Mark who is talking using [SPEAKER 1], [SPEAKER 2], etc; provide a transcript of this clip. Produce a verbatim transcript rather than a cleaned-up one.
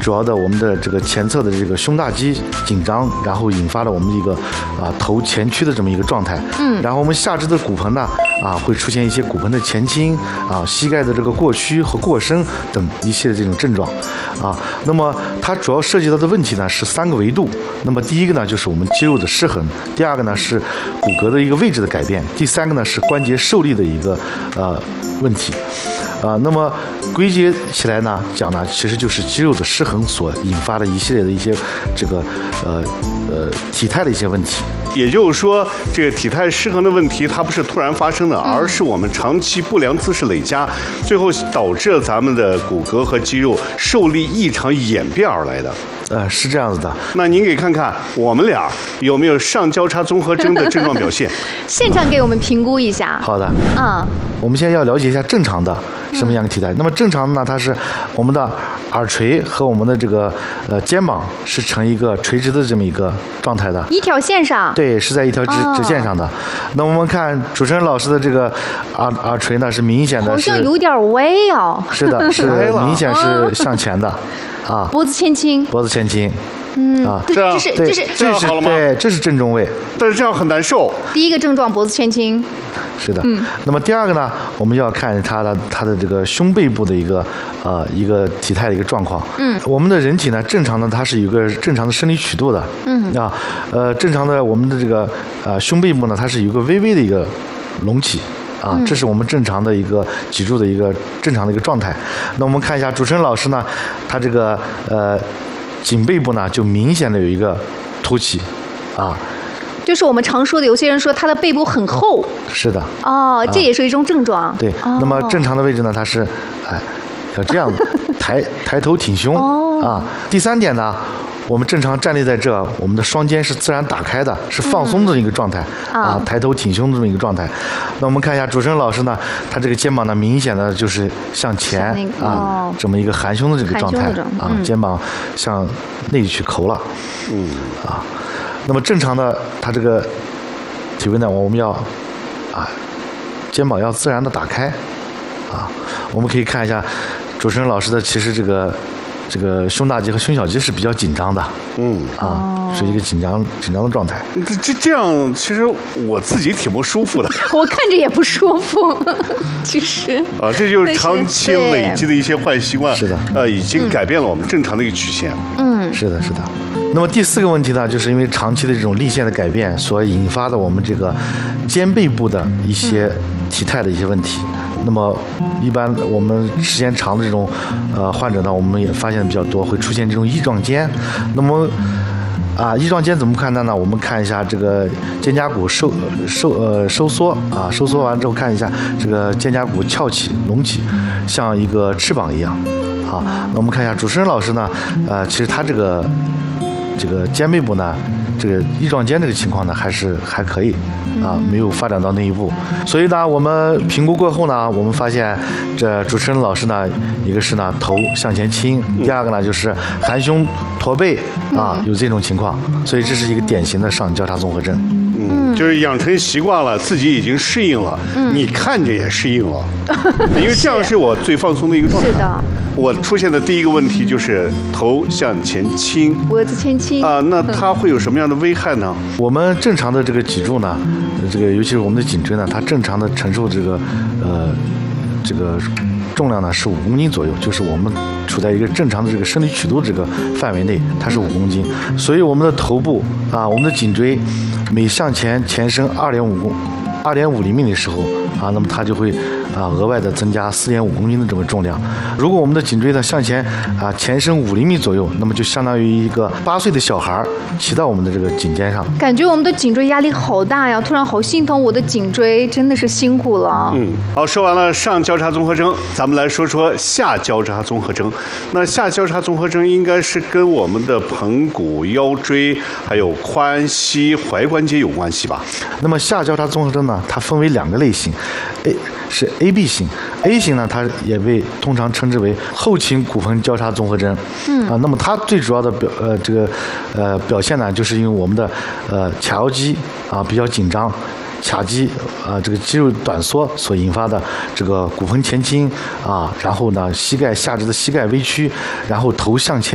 [SPEAKER 1] 主要的我们的这个前侧的这个胸大肌紧张，然后引发了我们一个啊头前屈的这么一个状态。嗯，然后我们下肢的骨盆呢啊会出现一些骨盆的前倾啊，膝盖的这个过屈和过伸等一系列这种症状啊。那么它主要涉及到的问题呢是三个维度。那么第一个呢就是我们肌肉的失衡，第二个呢是骨骼的一个位置的改变，第三个呢是关节受力的一个呃问题。啊、呃，那么归结起来呢，讲呢，其实就是肌肉的失衡所引发的一系列的一些这个呃呃体态的一些问题。
[SPEAKER 2] 也就是说，这个体态失衡的问题，它不是突然发生的，而是我们长期不良姿势累加，最后导致了咱们的骨骼和肌肉受力异常演变而来的。
[SPEAKER 1] 呃，是这样子的。
[SPEAKER 2] 那您给看看我们俩有没有上交叉综合征的症状表现？
[SPEAKER 3] 现场给我们评估一下。
[SPEAKER 1] 好的。
[SPEAKER 3] 嗯。
[SPEAKER 1] 我们现在要了解一下正常的什么样的体态。嗯、那么正常的呢，它是我们的耳垂和我们的这个呃肩膀是呈一个垂直的这么一个状态的。
[SPEAKER 3] 一条线上。
[SPEAKER 1] 对，是在一条直、哦、直线上的。那我们看主持人老师的这个耳耳垂呢，是明显的是。
[SPEAKER 3] 好像有点歪哦。
[SPEAKER 1] 是的，是明显是向前的。啊，
[SPEAKER 3] 脖子前倾，
[SPEAKER 1] 脖子前倾，
[SPEAKER 3] 嗯
[SPEAKER 1] 啊，
[SPEAKER 3] 这这是这是
[SPEAKER 1] 这是对，这是正中位，
[SPEAKER 2] 但是这样很难受。
[SPEAKER 3] 第一个症状脖子前倾，
[SPEAKER 1] 是的，嗯。那么第二个呢，我们要看它的它的这个胸背部的一个呃一个体态的一个状况。嗯，我们的人体呢，正常的它是有一个正常的生理曲度的。嗯啊，呃，正常的我们的这个呃胸背部呢，它是有一个微微的一个隆起。啊，这是我们正常的一个脊柱的一个正常的一个状态。那我们看一下主持人老师呢，他这个呃颈背部呢就明显的有一个凸起，啊，
[SPEAKER 3] 就是我们常说的，有些人说他的背部很厚。
[SPEAKER 1] 是的。
[SPEAKER 3] 哦，这也是一种症状。
[SPEAKER 1] 对。
[SPEAKER 3] 哦、
[SPEAKER 1] 那么正常的位置呢，它是哎要这样抬抬头挺胸。哦。啊，第三点呢。我们正常站立在这，我们的双肩是自然打开的，是放松的一个状态、嗯、啊，抬头挺胸的这么一个状态。那我们看一下主持人老师呢，他这个肩膀呢，明显的就是向前、那个、啊、哦，这么一个含胸的这个状态、嗯、啊，肩膀向内去扣了，嗯啊。那么正常的他这个体位呢，我们要啊，肩膀要自然的打开啊。我们可以看一下主持人老师的，其实这个。这个胸大肌和胸小肌是比较紧张的，嗯啊，是一个紧张紧张的状态。
[SPEAKER 2] 这这这样，其实我自己挺不舒服的。
[SPEAKER 3] 我看着也不舒服，其实。
[SPEAKER 2] 啊，这就是长期累积的一些坏习惯，
[SPEAKER 1] 是的，
[SPEAKER 2] 呃，已经改变了我们正常的一个曲线。
[SPEAKER 3] 嗯，
[SPEAKER 1] 是的，是的。那么第四个问题呢，就是因为长期的这种力线的改变所引发的我们这个肩背部的一些体态的一些问题。那么，一般我们时间长的这种呃患者呢，我们也发现比较多，会出现这种翼状肩。那么啊，翼状肩怎么看待呢？我们看一下这个肩胛骨收收呃收缩啊，收缩完之后看一下这个肩胛骨翘起隆起，像一个翅膀一样。好，那我们看一下主持人老师呢，呃，其实他这个这个肩背部呢。这个翼状肩这个情况呢，还是还可以，啊，没有发展到那一步。所以呢，我们评估过后呢，我们发现这主持人老师呢，一个是呢头向前倾，第二个呢就是含胸驼背啊，有这种情况。所以这是一个典型的上交叉综合征。
[SPEAKER 2] 嗯，就是养成习惯了，自己已经适应了，嗯、你看着也适应了，因为这样是我最放松的一个状态。
[SPEAKER 3] 是的。
[SPEAKER 2] 我出现的第一个问题就是头向前倾，
[SPEAKER 3] 脖子前倾
[SPEAKER 2] 啊，那它会有什么样的危害呢？
[SPEAKER 1] 我们正常的这个脊柱呢，这个尤其是我们的颈椎呢，它正常的承受这个呃这个重量呢是五公斤左右，就是我们处在一个正常的这个生理曲度这个范围内，它是五公斤。所以我们的头部啊，我们的颈椎每向前前伸二点五公二点五厘米的时候啊，那么它就会啊额外的增加四点五公斤的这个重量。如果我们的颈椎呢向前啊前伸五厘米左右，那么就相当于一个八岁的小孩骑到我们的这个颈肩上。
[SPEAKER 3] 感觉我们的颈椎压力好大呀，突然好心疼我的颈椎，真的是辛苦了。
[SPEAKER 2] 嗯，好，说完了上交叉综合征，咱们来说说下交叉综合征。那下交叉综合征应该是跟我们的盆骨、腰椎还有髋膝踝关节有关系吧？
[SPEAKER 1] 那么下交叉综合征呢，它分为两个类型 ，A 是 A B 型 ，A 型呢，它也被通常称之为后倾骨盆交叉综合征。嗯啊，那么它最主要的表呃这个呃表现呢，就是因为我们的呃髂腰肌啊比较紧张。髂肌啊、呃，这个肌肉短缩所引发的这个骨盆前倾啊，然后呢，膝盖下肢的膝盖微屈，然后头向前。